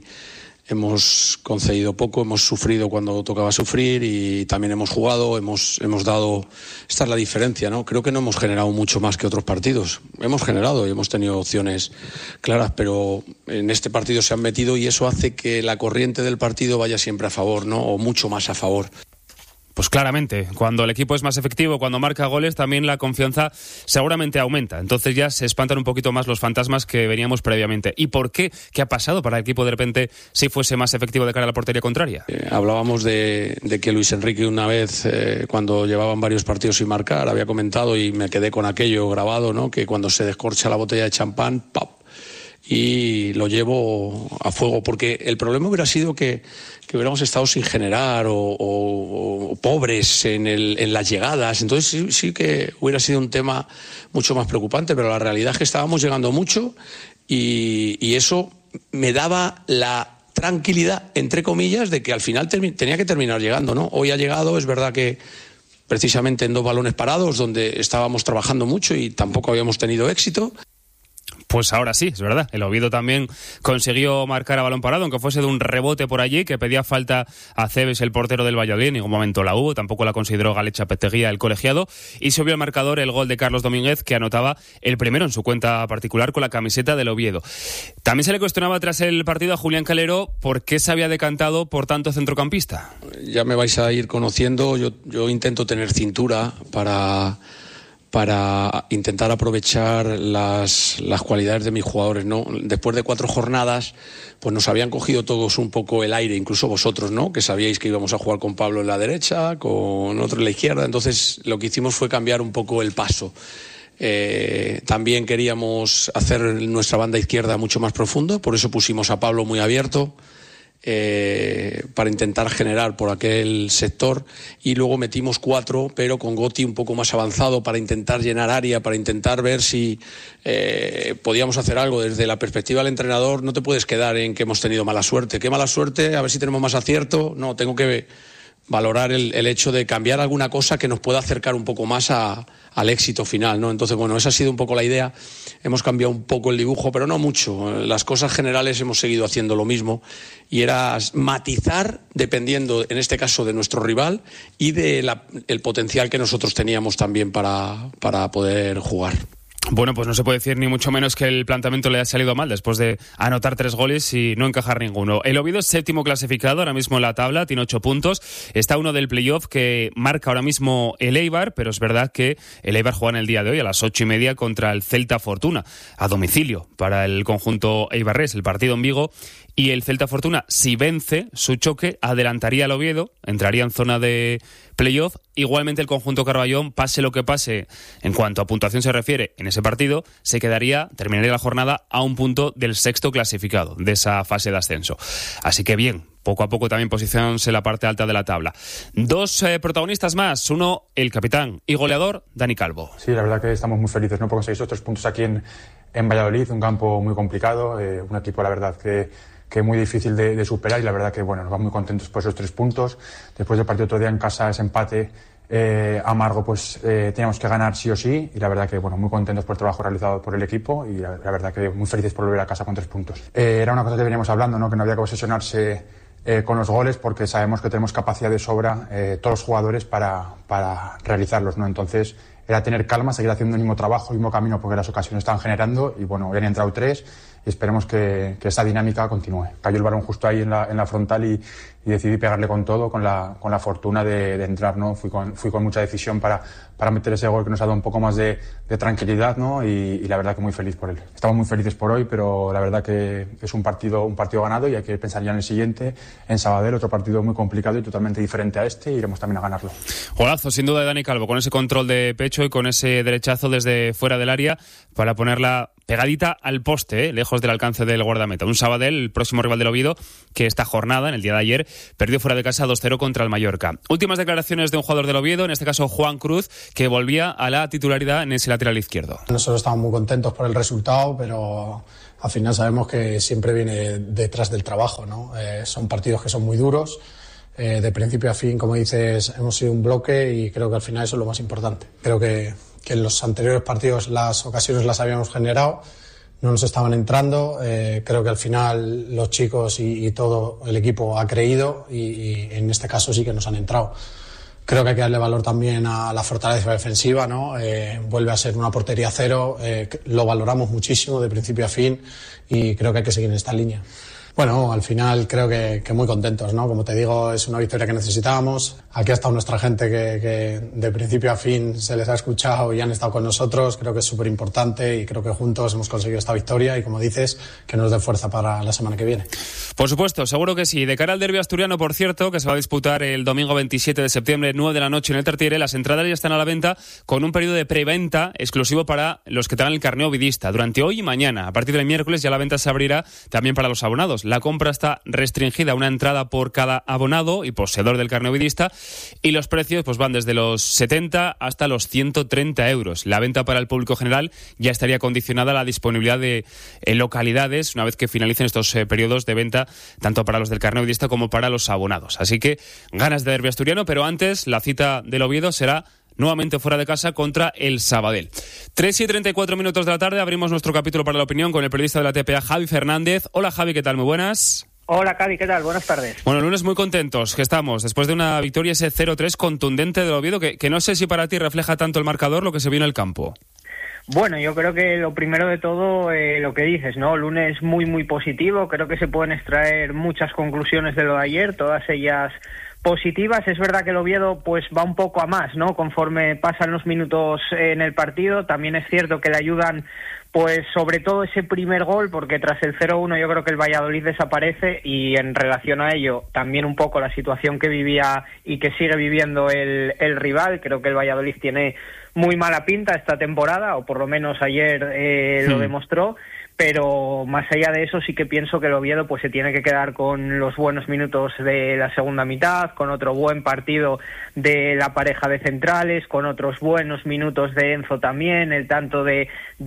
hemos concedido poco, hemos sufrido cuando tocaba sufrir y también hemos jugado, hemos, hemos dado... Esta es la diferencia, ¿no? Creo que no hemos generado mucho más que otros partidos. Hemos generado y hemos tenido opciones claras, pero en este partido se han metido y eso hace que la corriente del partido vaya siempre a favor, ¿no? O mucho más a favor. Pues claramente, cuando el equipo es más efectivo, cuando marca goles, también la confianza seguramente aumenta. Entonces ya se espantan un poquito más los fantasmas que veníamos previamente. ¿Y por qué? ¿Qué ha pasado para el equipo de repente si fuese más efectivo de cara a la portería contraria? Eh, hablábamos de, de que Luis Enrique una vez, eh, cuando llevaban varios partidos sin marcar, había comentado, y me quedé con aquello grabado, ¿no? Que cuando se descorcha la botella de champán, ¡pap!, y lo llevo a fuego, porque el problema hubiera sido que, que hubiéramos estado sin generar o, o, o pobres en, el, en las llegadas. Entonces sí, sí que hubiera sido un tema mucho más preocupante, pero la realidad es que estábamos llegando mucho y, y eso me daba la tranquilidad, entre comillas, de que al final termi- tenía que terminar llegando, ¿no? Hoy ha llegado, es verdad que precisamente en dos balones parados, donde estábamos trabajando mucho y tampoco habíamos tenido éxito. Pues ahora sí, es verdad. El Oviedo también consiguió marcar a balón parado, aunque fuese de un rebote por allí, que pedía falta a Cebes, el portero del Valladolid. En ningún momento la hubo, tampoco la consideró Galecha Peteguía, el colegiado. Y se vio el marcador el gol de Carlos Domínguez, que anotaba el primero en su cuenta particular con la camiseta del Oviedo. También se le cuestionaba tras el partido a Julián Calero por qué se había decantado por tanto centrocampista. Ya me vais a ir conociendo, yo, yo intento tener cintura para... para intentar aprovechar las, las cualidades de mis jugadores, ¿no? Después de cuatro jornadas, pues nos habían cogido todos un poco el aire, incluso vosotros, ¿no? Que sabíais que íbamos a jugar con Pablo en la derecha, con otro en la izquierda, entonces lo que hicimos fue cambiar un poco el paso. Eh, también queríamos hacer nuestra banda izquierda mucho más profundo, por eso pusimos a Pablo muy abierto, Eh, para intentar generar por aquel sector, y luego metimos cuatro, pero con Gotti un poco más avanzado para intentar llenar área, para intentar ver si eh, podíamos hacer algo. Desde la perspectiva del entrenador no te puedes quedar en que hemos tenido mala suerte. ¿Qué mala suerte? A ver si tenemos más acierto. No, tengo que valorar el, el hecho de cambiar alguna cosa que nos pueda acercar un poco más a, al éxito final, ¿no? Entonces, bueno, esa ha sido un poco la idea. Hemos cambiado un poco el dibujo, pero no mucho. Las cosas generales hemos seguido haciendo lo mismo y era matizar dependiendo, en este caso, de nuestro rival y del potencial que nosotros teníamos también para, para poder jugar. Bueno, pues no se puede decir ni mucho menos que el planteamiento le ha salido mal después de anotar tres goles y no encajar ninguno. El Oviedo es séptimo clasificado ahora mismo en la tabla, tiene ocho puntos. Está uno del playoff que marca ahora mismo el Eibar, pero es verdad que el Eibar juega en el día de hoy a las ocho y media contra el Celta Fortuna, a domicilio para el conjunto eibarrés, el partido en Vigo. Y el Celta Fortuna, si vence su choque, adelantaría al Oviedo, entraría en zona de playoff. Igualmente el conjunto Carballón, pase lo que pase en cuanto a puntuación se refiere en ese partido, se quedaría, terminaría la jornada a un punto del sexto clasificado de esa fase de ascenso. Así que bien, poco a poco también posicionándose en la parte alta de la tabla. Dos eh, protagonistas más, uno el capitán y goleador, Dani Calvo. Sí, la verdad que estamos muy felices, ¿no?, por conseguir esos tres puntos aquí en, en Valladolid, un campo muy complicado, eh, un equipo la verdad que que es muy difícil de, de superar y la verdad que bueno, nos vamos muy contentos por esos tres puntos. Después del partido otro día en casa, ese empate eh, amargo, pues eh, teníamos que ganar sí o sí y la verdad que bueno, muy contentos por el trabajo realizado por el equipo y la, la verdad que muy felices por volver a casa con tres puntos. Eh, era una cosa que veníamos hablando, ¿no?, que no había que obsesionarse eh, con los goles porque sabemos que tenemos capacidad de sobra eh, todos los jugadores para, para realizarlos, ¿no? Entonces era tener calma, seguir haciendo el mismo trabajo, el mismo camino porque las ocasiones estaban generando y bueno, hoy han entrado tres y esperemos que, que esa dinámica continúe. Cayó el balón justo ahí en la, en la frontal y, y decidí pegarle con todo, con la, con la fortuna de, de entrar, ¿no? Fui con, fui con mucha decisión para, para meter ese gol que nos ha dado un poco más de, de tranquilidad, ¿no? Y, y la verdad que muy feliz por él. Estamos muy felices por hoy, pero la verdad que es un partido, un partido ganado y hay que pensar ya en el siguiente, en Sabadell, otro partido muy complicado y totalmente diferente a este, y iremos también a ganarlo. Golazo, sin duda, de Dani Calvo, con ese control de pecho y con ese derechazo desde fuera del área para ponerla pegadita al poste, ¿eh? lejos del alcance del guardameta. Un Sabadell, el próximo rival del Oviedo, que esta jornada, en el día de ayer, perdió fuera de casa dos cero contra el Mallorca. Últimas declaraciones de un jugador del Oviedo, en este caso Juan Cruz, que volvía a la titularidad en ese lateral izquierdo. Nosotros estamos muy contentos por el resultado, pero al final sabemos que siempre viene detrás del trabajo, ¿no? Eh, son partidos que son muy duros. Eh, de principio a fin, como dices, hemos sido un bloque y creo que al final eso es lo más importante. Creo que, que en los anteriores partidos las ocasiones las habíamos generado, no nos estaban entrando. Eh, creo que al final los chicos y, y todo el equipo ha creído y, y en este caso sí que nos han entrado. Creo que hay que darle valor también a la fortaleza defensiva, ¿no? Eh, vuelve a ser una portería cero, eh, lo valoramos muchísimo de principio a fin y creo que hay que seguir en esta línea. Bueno, al final creo que, que muy contentos, ¿no? Como te digo, es una victoria que necesitábamos. Aquí ha estado nuestra gente que, que de principio a fin se les ha escuchado y han estado con nosotros. Creo que es súper importante y creo que juntos hemos conseguido esta victoria y, como dices, que nos dé fuerza para la semana que viene. Por supuesto, seguro que sí. De cara al derbi asturiano, por cierto, que se va a disputar el domingo veintisiete de septiembre, nueve de la noche en el Tartiere, las entradas ya están a la venta con un periodo de preventa exclusivo para los que tengan el carné ovidista. Durante hoy y mañana, a partir del miércoles, ya la venta se abrirá también para los abonados. La compra está restringida a una entrada por cada abonado y poseedor del carné ovidista y los precios pues van desde los setenta hasta los ciento treinta euros. La venta para el público general ya estaría condicionada a la disponibilidad de eh, localidades una vez que finalicen estos eh, periodos de venta tanto para los del carné ovidista como para los abonados. Así que ganas de derbi asturiano, pero antes la cita del Oviedo será nuevamente fuera de casa contra el Sabadell. tres y treinta y cuatro minutos de la tarde, abrimos nuestro capítulo para la opinión con el periodista de la T P A, Javi Fernández. Hola Javi, ¿qué tal? Muy buenas. Hola Javi, ¿qué tal? Buenas tardes. Bueno, lunes muy contentos que estamos, después de una victoria ese cero tres contundente del Oviedo, que, que no sé si para ti refleja tanto el marcador lo que se vio en el campo. Bueno, yo creo que lo primero de todo, eh, lo que dices, ¿no? Lunes muy, muy positivo. Creo que se pueden extraer muchas conclusiones de lo de ayer, todas ellas positivas. Es verdad que el Oviedo pues va un poco a más, ¿no? Conforme pasan los minutos en el partido. También es cierto que le ayudan pues sobre todo ese primer gol, porque tras el cero uno yo creo que el Valladolid desaparece y en relación a ello también un poco la situación que vivía y que sigue viviendo el, el rival. Creo que el Valladolid tiene muy mala pinta esta temporada, o por lo menos ayer eh, sí. lo demostró. Pero más allá de eso sí que pienso que el Oviedo pues se tiene que quedar con los buenos minutos de la segunda mitad, con otro buen partido de la pareja de centrales, con otros buenos minutos de Enzo también, el tanto de, de Pablo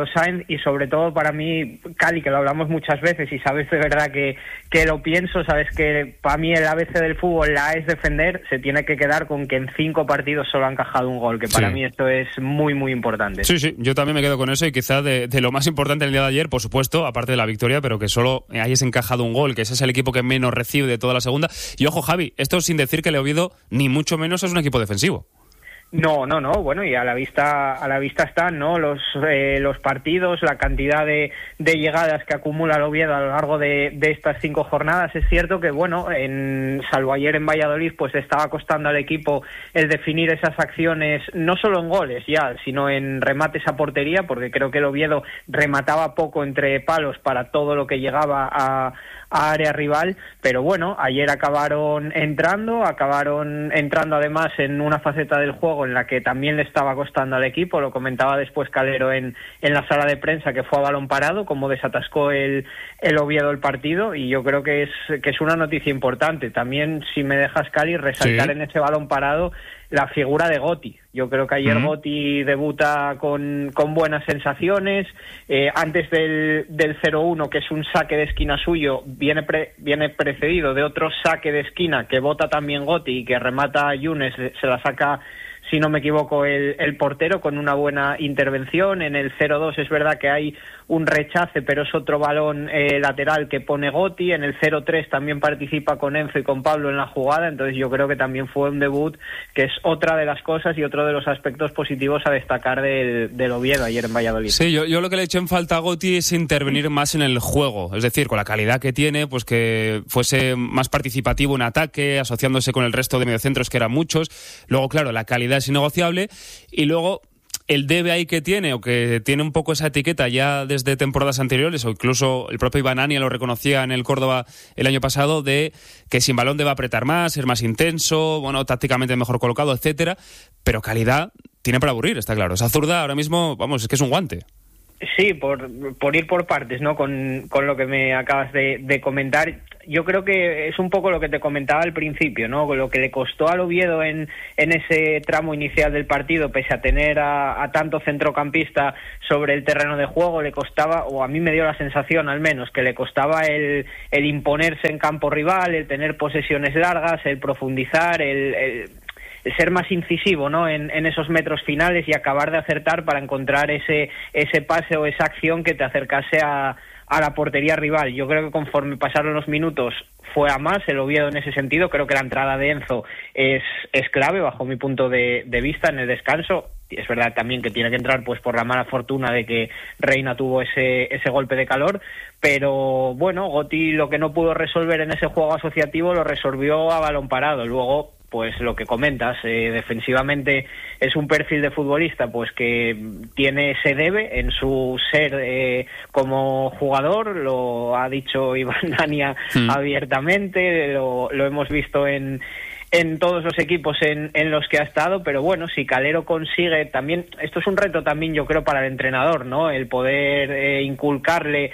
Carlos Sainz y sobre todo para mí, Cali, que lo hablamos muchas veces y sabes de verdad que, que lo pienso, sabes que para mí el A B C del fútbol, la A es defender, se tiene que quedar con que en cinco partidos solo ha encajado un gol, que para Sí. mí esto es muy, muy importante. Sí, sí, yo también me quedo con eso y quizá de, de lo más importante el día de ayer, por supuesto, aparte de la victoria, pero que solo hayas encajado un gol, que ese es el equipo que menos recibe de toda la segunda. Y ojo, Javi, esto sin decir que el Oviedo ni mucho menos es un equipo defensivo. No, no, no, bueno, y a la vista a la vista están, ¿no? Los eh, los partidos, la cantidad de, de llegadas que acumula el Oviedo a lo largo de, de estas cinco jornadas. Es cierto que, bueno, en salvo ayer en Valladolid, pues estaba costando al equipo el definir esas acciones, no solo en goles ya, sino en remates a portería, porque creo que el Oviedo remataba poco entre palos para todo lo que llegaba a a área rival, pero bueno, ayer acabaron entrando, acabaron entrando además en una faceta del juego en la que también le estaba costando al equipo, lo comentaba después Calero en, en la sala de prensa, que fue a balón parado, como desatascó el, el Oviedo el partido, y yo creo que es, que es una noticia importante. También, si me dejas, Cali, resaltar sí. en ese balón parado la figura de Gotti. Yo creo que ayer uh-huh. Gotti debuta con, con buenas sensaciones. Eh, antes del, del cero uno, que es un saque de esquina suyo, viene pre, viene precedido de otro saque de esquina que bota también Gotti y que remata a Yunes, se la saca, si no me equivoco, el, el portero con una buena intervención. En el cero dos es verdad que hay un rechace, pero es otro balón eh, lateral que pone Gotti. En el cero tres también participa con Enzo y con Pablo en la jugada, entonces yo creo que también fue un debut que es otra de las cosas y otro de los aspectos positivos a destacar del, del Oviedo ayer en Valladolid. Sí, yo, yo lo que le eché en falta a Gotti es intervenir más en el juego, es decir, con la calidad que tiene, pues que fuese más participativo en ataque, asociándose con el resto de mediocentros, que eran muchos. Luego, claro, la calidad es innegociable, y luego el debe ahí que tiene, o que tiene un poco esa etiqueta ya desde temporadas anteriores, o incluso el propio Iván Ania lo reconocía en el Córdoba el año pasado, de que sin balón debe apretar más, ser más intenso, bueno, tácticamente mejor colocado, etcétera, pero calidad tiene para aburrir, está claro. Esa zurda ahora mismo, vamos, es que es un guante. Sí, por, por ir por partes, ¿no? Con, con lo que me acabas de, de comentar, yo creo que es un poco lo que te comentaba al principio, ¿no? Lo que le costó al Oviedo en, en ese tramo inicial del partido, pese a tener a, a tanto centrocampista sobre el terreno de juego, le costaba, o a mí me dio la sensación al menos, que le costaba el, el imponerse en campo rival, el tener posesiones largas, el profundizar, el... el ser más incisivo, ¿no? En, en esos metros finales y acabar de acertar para encontrar ese ese pase o esa acción que te acercase a, a la portería rival. Yo creo que conforme pasaron los minutos fue a más el Oviedo en ese sentido. Creo que la entrada de Enzo es, es clave bajo mi punto de, de vista en el descanso. Es verdad también que tiene que entrar pues por la mala fortuna de que Reina tuvo ese ese golpe de calor, pero bueno, Gotti lo que no pudo resolver en ese juego asociativo lo resolvió a balón parado. Luego, pues lo que comentas, eh, defensivamente es un perfil de futbolista pues que tiene ese debe en su ser eh, como jugador, lo ha dicho Iván Ania mm. abiertamente, lo, lo hemos visto en en todos los equipos en, en los que ha estado, pero bueno, si Calero consigue también, esto es un reto también yo creo para el entrenador, ¿no? El poder eh, inculcarle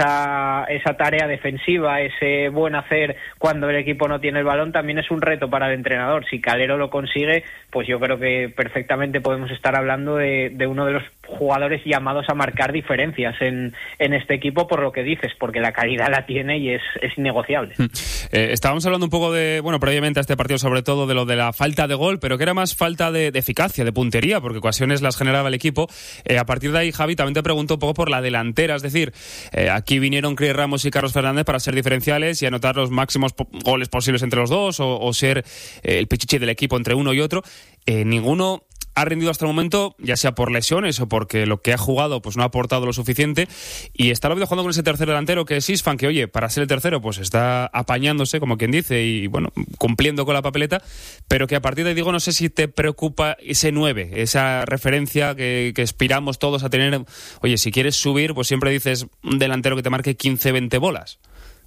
esa esa tarea defensiva, ese buen hacer cuando el equipo no tiene el balón, también es un reto para el entrenador. Si Calero lo consigue, pues yo creo que perfectamente podemos estar hablando de, de uno de los jugadores llamados a marcar diferencias en, en este equipo, por lo que dices, porque la calidad la tiene y es, es innegociable. Eh, estábamos hablando un poco de, bueno, previamente a este partido, sobre todo de lo de la falta de gol, pero que era más falta de, de eficacia, de puntería, porque ocasiones las generaba el equipo. Eh, a partir de ahí, Javi, también te pregunto un poco por la delantera, es decir, eh, aquí vinieron Cris Ramos y Carlos Fernández para ser diferenciales y anotar los máximos po- goles posibles entre los dos, o, o ser eh, el pichichi del equipo entre uno y otro. Eh, ninguno ha rendido hasta el momento, ya sea por lesiones o porque lo que ha jugado pues no ha aportado lo suficiente, y está el Oviedo jugando con ese tercer delantero que es Isfan, que oye, para ser el tercero pues está apañándose, como quien dice, y bueno, cumpliendo con la papeleta, pero que a partir de ahí, digo, no sé si te preocupa ese nueve, esa referencia que, que aspiramos todos a tener. Oye, si quieres subir, pues siempre dices un delantero que te marque quince, veinte bolas.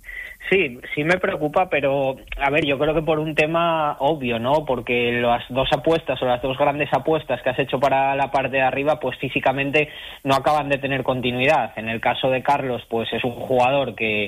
Sí, sí me preocupa, pero a ver, yo creo que por un tema obvio, ¿no? Porque las dos apuestas o las dos grandes apuestas que has hecho para la parte de arriba, pues físicamente no acaban de tener continuidad. En el caso de Carlos, pues es un jugador que, que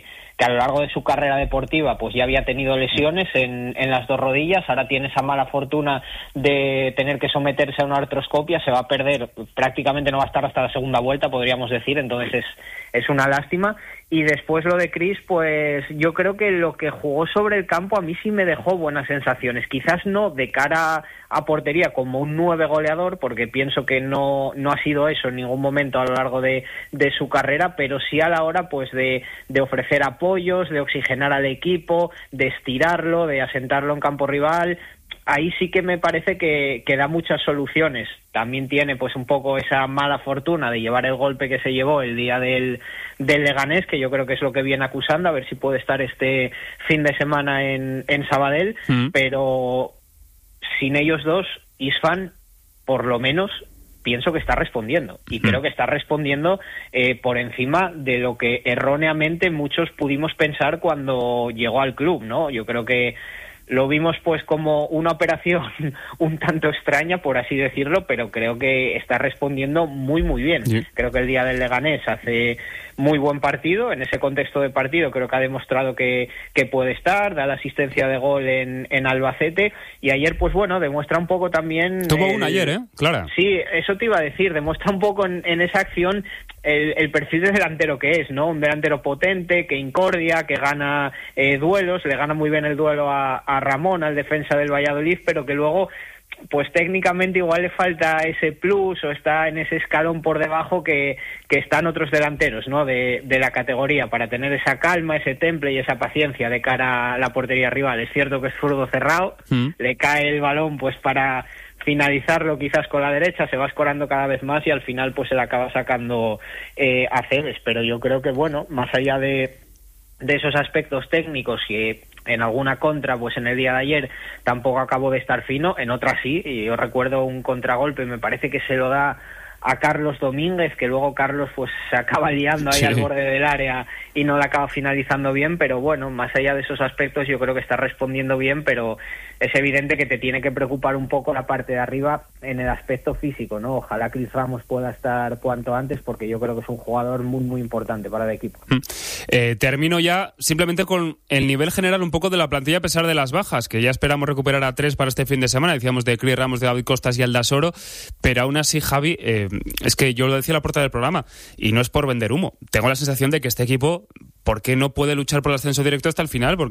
que a lo largo de su carrera deportiva pues ya había tenido lesiones en, en las dos rodillas, ahora tiene esa mala fortuna de tener que someterse a una artroscopia, se va a perder, prácticamente no va a estar hasta la segunda vuelta, podríamos decir, entonces es, es una lástima. Y después lo de Chris, pues yo creo que lo que jugó sobre el campo a mí sí me dejó buenas sensaciones, quizás no de cara a portería como un nueve goleador, porque pienso que no, no ha sido eso en ningún momento a lo largo de, de su carrera, pero sí a la hora pues de, de ofrecer apoyos, de oxigenar al equipo, de estirarlo, de asentarlo en campo rival. Ahí sí que me parece que, que da muchas soluciones. También tiene pues un poco esa mala fortuna de llevar el golpe que se llevó el día del, del Leganés, que yo creo que es lo que viene acusando, a ver si puede estar este fin de semana en, en Sabadell, mm. pero sin ellos dos, Isfan, por lo menos, pienso que está respondiendo, y mm. creo que está respondiendo eh, por encima de lo que erróneamente muchos pudimos pensar cuando llegó al club, ¿no? Yo creo que lo vimos pues como una operación un tanto extraña, por así decirlo, pero creo que está respondiendo muy muy bien. Sí. Creo que el día del Leganés hace muy buen partido, en ese contexto de partido creo que ha demostrado que, que puede estar, da la asistencia de gol en, en Albacete, y ayer pues bueno, demuestra un poco también... Tuvo el, una ayer, ¿eh? Clara. Sí, eso te iba a decir, demuestra un poco en, en esa acción el, el perfil de delantero que es, ¿no? Un delantero potente, que incordia, que gana eh, duelos, le gana muy bien el duelo a, a Ramón, al defensa del Valladolid, pero que luego pues técnicamente igual le falta ese plus o está en ese escalón por debajo que, que están otros delanteros, ¿no? de, de la categoría, para tener esa calma, ese temple y esa paciencia de cara a la portería rival. Es cierto que es zurdo cerrado, mm. le cae el balón pues para finalizarlo quizás con la derecha, se va escorando cada vez más y al final pues se le acaba sacando eh, a Cebes, pero yo creo que bueno, más allá de, de esos aspectos técnicos y en alguna contra, pues en el día de ayer tampoco acabó de estar fino, en otra sí, y yo recuerdo un contragolpe, me parece que se lo da a Carlos Domínguez, que luego Carlos pues se acaba liando ahí sí. al borde del área y no la acaba finalizando bien, pero bueno, más allá de esos aspectos yo creo que está respondiendo bien, pero es evidente que te tiene que preocupar un poco la parte de arriba en el aspecto físico, ¿no? Ojalá Chris Ramos pueda estar cuanto antes, porque yo creo que es un jugador muy muy importante para el equipo. Eh, termino ya simplemente con el nivel general un poco de la plantilla a pesar de las bajas, que ya esperamos recuperar a tres para este fin de semana, decíamos de Chris Ramos, de David Costas y Aldasoro, pero aún así, Javi, eh, es que yo lo decía a la puerta del programa, y no es por vender humo, tengo la sensación de que este equipo, ¿por qué no puede luchar por el ascenso directo hasta el final? Porque